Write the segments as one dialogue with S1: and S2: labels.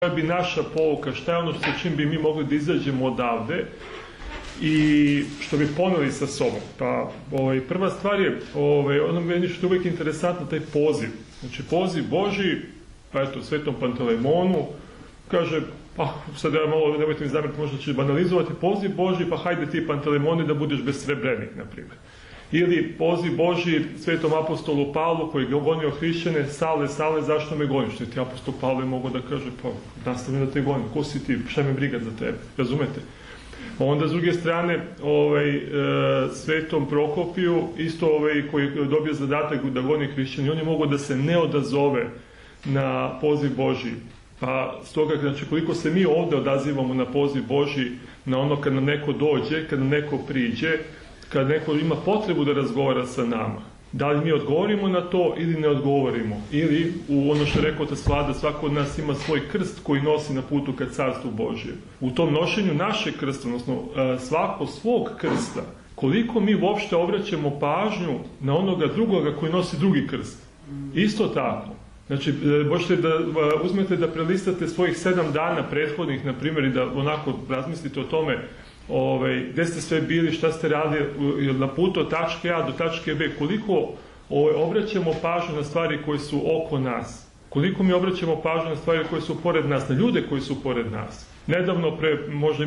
S1: koja bi naša pouka, šta je ono sa čim bi mi mogli da izađemo odavde i što bi poneli sa sobom. Pa prva stvar je, ono meni što je uvijek interesantno, taj poziv. Znači poziv Božji, pa eto, Svetom Pantelemonu, kaže, pa sad ja malo, nemojte mi zamjeriti, možda ćeš banalizovati, poziv Božji, pa hajde ti Pantelemoni da budeš bez srebrenik, na primjer. Ili poziv Božji Svetom apostolu Pavlu koji je gonio hrišćane, Sale, zašto me goniš? Ti apostol Pavle mogu da kaže, pa nastavim da te gonim, ko si ti, šta me briga za tebe, razumete? Onda s druge strane, Svetom Prokopiju, isto koji je dobio zadatak da goni hrišćane, on je mogao da se ne odazove na poziv Božji. Pa stoga, znači, koliko se mi ovdje odazivamo na poziv Božji, na ono kad nam neko dođe, kad nam neko priđe, kad neko ima potrebu da razgovara sa nama. Da li mi odgovorimo na to ili ne odgovorimo? Ili, u ono što je rekao Taslada, svako od nas ima svoj krst koji nosi na putu ka Carstvu Božjem. U tom nošenju našeg krsta, odnosno svako svog krsta, koliko mi uopšte obraćamo pažnju na onoga drugoga koji nosi drugi krst. Isto tako. Znači, možete da uzmete da prelistate svojih 7 dana prethodnih, na primjer, i da onako razmislite o tome gdje ste sve bili, šta ste radili na putu od tačke A do tačke B, koliko obraćamo pažnju na stvari koje su oko nas, koliko mi obraćamo pažnju na stvari koje su pored nas, na ljude koji su pored nas. Nedavno, možda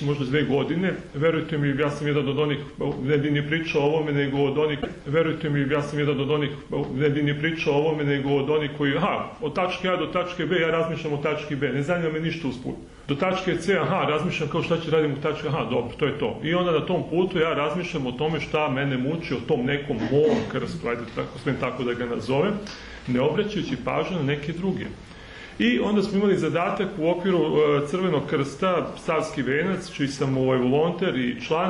S1: 2 godine, verujte mi, ja sam jedan od onih, ne bi ni pričao o ovome, nego od onih, verujte mi, ja sam jedan od onih, ne bi ni pričao o ovome, nego od onih koji, od tačke A do tačke B, ja razmišljam o tački B, ne zanima me ništa usput. Do tačke C, razmišljam kao šta će radim u tački, dobro, to je to. I onda na tom putu ja razmišljam o tome šta mene muči, o tom nekom mom krstu, ajde tako da ga nazovem, ne obraćajući pažnju na neke druge. I onda smo imali zadatak u okviru Crvenog krsta, Savski venac, čiji sam volonter i član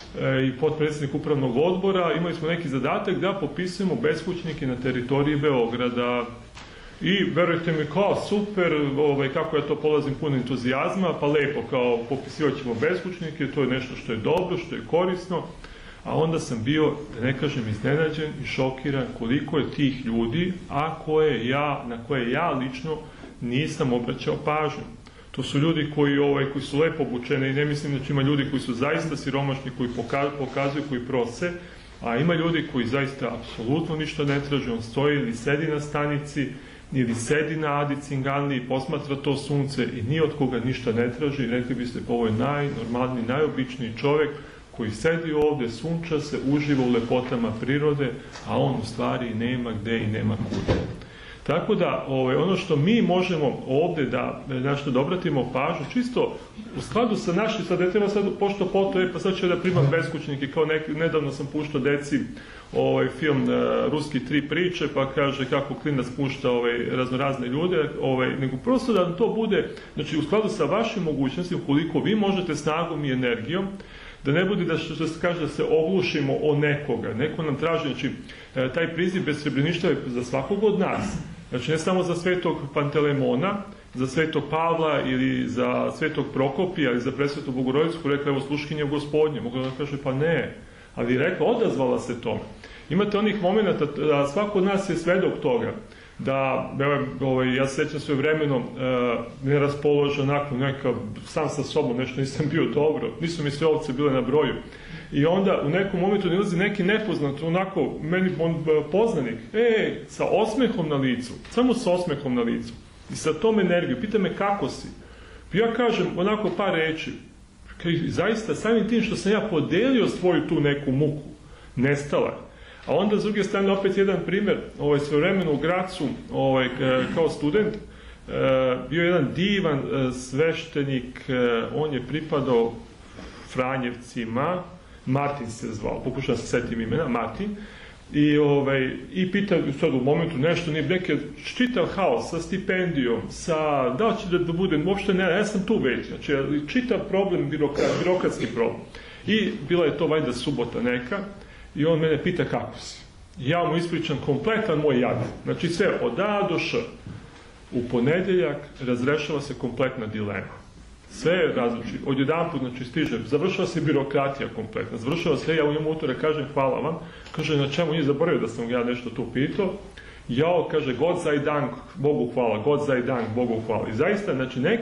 S1: i potpredsjednik upravnog odbora, imali smo neki zadatak da popisujemo beskućnike na teritoriji Beograda. I verujte mi, kao super, kako ja to polazim puno entuzijazma, pa lepo, kao popisivat ćemo beskućnike, to je nešto što je dobro, što je korisno, a onda sam bio, da ne kažem, iznenađen i šokiran koliko je tih ljudi, na koje ja lično nisam obraćao pažnju. To su ljudi koji su lepo obučeni i ne mislim da ima ljudi koji su zaista siromašni, koji pokazuju, koji prose, a ima ljudi koji zaista apsolutno ništa ne traže, on stoji ili sedi na stanici, ili sedi na Adi Cinganli i posmatra to sunce i ni od koga ništa ne traži. Rekli biste, pa ovo je najnormalniji, najobičniji čovjek koji sedi ovdje, sunča se, uživa u lepotama prirode, a on u stvari nema gde i nema kuda. Tako da, ono što mi možemo ovdje da obratimo pažnju, čisto u skladu sa našim, sad ne treba sad pošto poto, pa sad ću da primam beskućnike, kao nedavno sam puštao deci film Ruski 3 priče, pa kaže kako klinac pušta raznorazne ljude, nego prosto da to bude, znači u skladu sa vašim mogućnostima, koliko vi možete snagom i energijom, da ne bude da što se kaže da se oglušimo o nekoga. Neko nam traži, znači taj priziv bez srebreništva je za svakog od nas. Znači ne samo za Svetog Pantelemona, za Svetog Pavla ili za Svetog Prokopija ili za Presvetu Bogorodicu, rekla evo sluškinje Gospodnje, mogla da kaže pa ne, ali rekla, odazvala se tome. Imate onih momenta da svako od nas je svedok toga, da, ja se sjećam svoje vremeno, ne raspoložen onako, sam sa sobom, nešto nisam bio dobro, nisu mi sve ovce bile na broju. I onda u nekom momentu nalazi neki nepoznat, onako, meni poznanik, sa osmehom na licu, samo sa osmehom na licu, i sa tom energijom, pita me kako si. Ja kažem onako par reči, zaista samim tim što sam ja podelio svoju tu neku muku, nestala je. A onda s druge strane opet jedan primjer, svojevremeno u Gracu, kao student, bio jedan divan sveštenik, on je pripadao Franjevcima, Martin se zvao, pokušam se setim imena, Martin, i pita sad u momentu nešto, neki čitav haos sa stipendijom, da li će da budem, uopšte ne, ja sam tu već, znači čitav problem, birokratski problem. I bila je to valjda subota neka, i on mene pita kako si. Ja mu ispričam kompletan moj jad. Znači sve od A do Š. U ponedjeljak razrešava se kompletna dilema. Sve je različito. Odjedanput, znači stiže, završava se birokratija kompletna. Završava se, ja u njemu utorak kažem hvala vam. Kaže, na čemu nije zaboravio da sam ja nešto tu pitao. Kaže, Gott sei Dank, Bogu hvala, Gott sei Dank, Bogu hvala. I zaista, znači neki